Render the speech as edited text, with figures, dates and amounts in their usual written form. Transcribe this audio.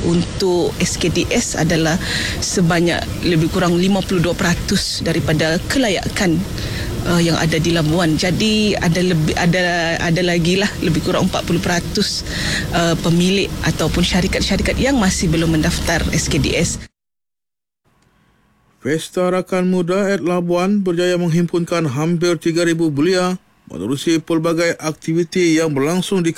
untuk SKDS adalah sebanyak lebih kurang 52% daripada kelayakan yang ada di Labuan. Jadi ada lagi lah lebih kurang 40% pemilik ataupun syarikat-syarikat yang masih belum mendaftar SKDS. Pesta Rakan Muda at Labuan berjaya menghimpunkan hampir 3,000 belia menerusi pelbagai aktiviti yang berlangsung di